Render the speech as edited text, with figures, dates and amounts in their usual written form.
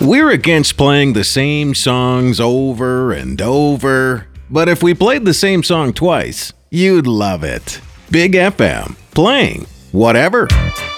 We're against playing the same songs over and over, but if we played the same song twice, you'd love it. Big FM, playing whatever.